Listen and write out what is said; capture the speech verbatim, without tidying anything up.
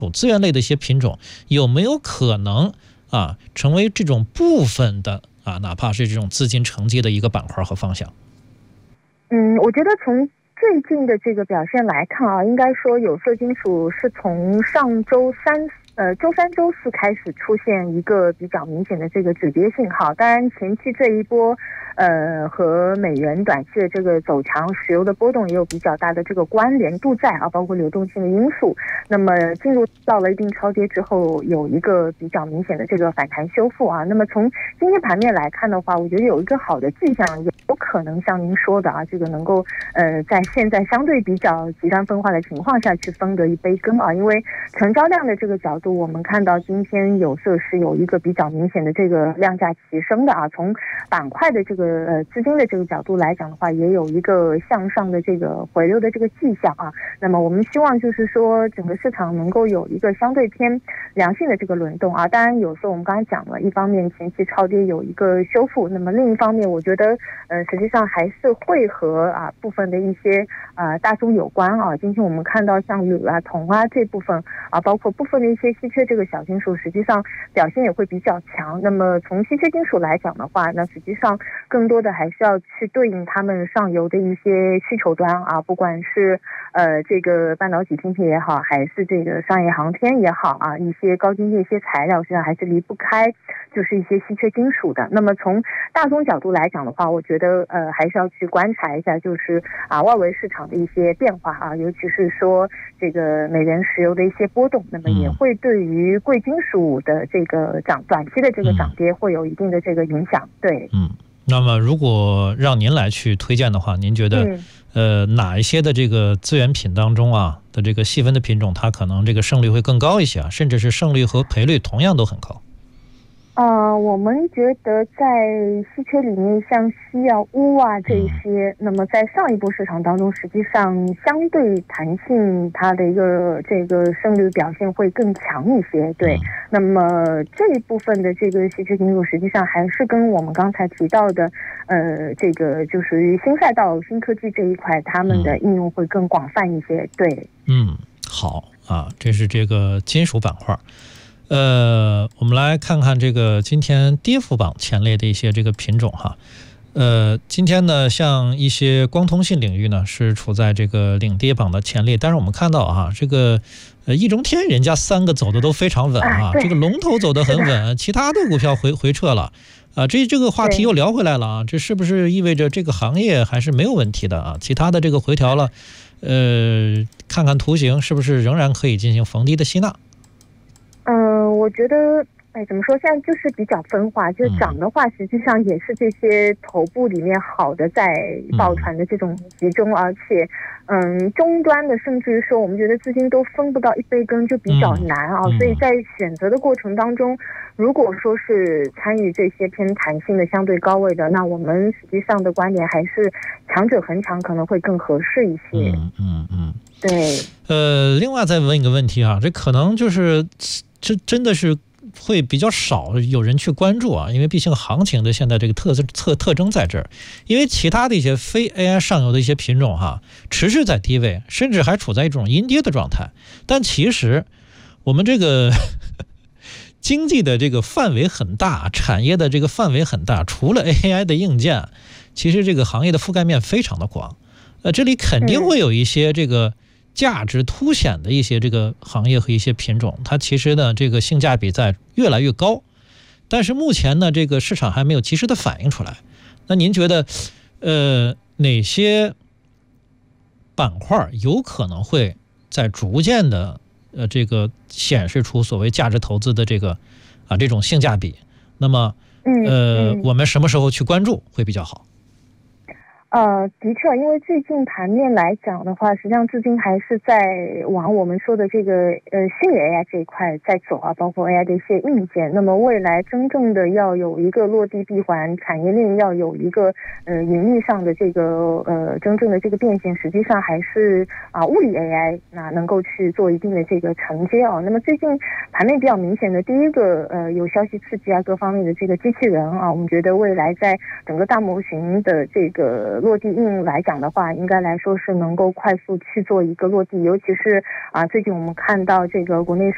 资源类的一些品种，有没有可能啊成为这种部分的啊，哪怕是这种资金承接的一个板块和方向？ 嗯，我觉得从最近的这个表现来看啊，应该说有色金属是从上周三呃周三周四开始出现一个比较明显的这个止跌信号。当然前期这一波呃和美元短期的这个走强，石油的波动也有比较大的这个关联度在啊，包括流动性的因素。那么进入到了一定超跌之后，有一个比较明显的这个反弹修复啊。那么从今天盘面来看的话，我觉得有一个好的迹象，有可能像您说的啊，这个能够呃在现在相对比较极端分化的情况下去分得一杯羹啊。因为成交量的这个角度，我们看到今天有色是有一个比较明显的这个量价齐升的啊。从板块的这个呃资金的这个角度来讲的话，也有一个向上的这个回流的这个迹象啊。那么我们希望就是说整个市场能够有一个相对偏良性的这个轮动啊。当然有时候我们刚才讲了，一方面前期超跌有一个修复，那么另一方面我觉得呃实际上还是会和啊部分的一些啊大宗有关啊。今天我们看到像铝啊铜啊这部分啊，包括部分的一些稀缺这个小金属，实际上表现也会比较强。那么从稀缺金属来讲的话，那实际上更多的还是要去对应他们上游的一些需求端啊，不管是呃这个半导体芯片也好，还是这个商业航天也好啊，一些高精尖一些材料实际上还是离不开就是一些稀缺金属的。那么从大宗角度来讲的话，我觉得呃还是要去观察一下就是啊外围市场的一些变化啊，尤其是说这个美元石油的一些波动，那么也会对于贵金属的这个涨短期的这个涨跌会有一定的这个影响。对， 嗯，那么如果让您来去推荐的话，您觉得、嗯、呃哪一些的这个资源品当中啊的这个细分的品种，它可能这个胜率会更高一些啊，甚至是胜率和赔率同样都很高？ 呃，我们觉得在稀缺里面，像锡啊、钨啊这一些，那么在上一波市场当中，实际上相对弹性，它的一个这个胜率表现会更强一些。对，那么这一部分的这个稀缺金属，实际上还是跟我们刚才提到的，呃，这个就属于新赛道、新科技这一块，它们的应用会更广泛一些。对， 嗯，好啊，这是这个金属板块。呃，我们来看看这个今天跌幅榜前列的一些这个品种哈。呃，今天呢，像一些光通信领域呢是处在这个领跌榜的前列，但是我们看到啊，这个呃易中天人家三个走的都非常稳啊，这个龙头走得很稳，其他的股票回回撤了啊。这这个话题又聊回来了啊，这是不是意味着这个行业还是没有问题的啊？其他的这个回调了，呃，看看图形是不是仍然可以进行逢低的吸纳？ 嗯，我觉得，哎，怎么说？现在就是比较分化，就是涨的话，实际上也是这些头部里面好的在抱团的这种集中，而且，嗯，终端的，甚至于说，我们觉得资金都分不到一杯羹，就比较难啊。所以在选择的过程当中，如果说是参与这些偏弹性的、相对高位的，那我们实际上的观点还是强者恒强可能会更合适一些。 嗯嗯嗯， 对。 呃，另外再问一个问题啊，这可能就是这真的是会比较少有人去关注啊，因为毕竟行情的现在这个特特特征在这儿，因为其他的一些非 A I 上游的一些品种哈，持续在低位，甚至还处在一种阴跌的状态。但其实我们这个经济的这个范围很大，产业的这个范围很大，除了 A I 的硬件，其实这个行业的覆盖面非常的广。呃，这里肯定会有一些这个价值凸显的一些这个行业和一些品种，它其实呢这个性价比在越来越高，但是目前呢这个市场还没有及时的反映出来。那您觉得呃哪些板块有可能会在逐渐的呃这个显示出所谓价值投资的这个啊这种性价比？那么呃我们什么时候去关注会比较好？ 呃，的确，因为最近盘面来讲的话，实际上资金还是在往我们说的这个呃虚拟 A I 这一块在走啊，包括 A I 的一些硬件。那么未来真正的要有一个落地闭环，产业链要有一个呃盈利上的这个呃真正的这个变现，实际上还是啊、呃、物理 A I 那能够去做一定的这个承接啊。那么最近盘面比较明显的第一个呃有消息刺激啊，各方面的这个机器人啊，我们觉得未来在整个大模型的这个落地应用来讲的话，应该来说是能够快速去做一个落地，尤其是啊最近我们看到这个国内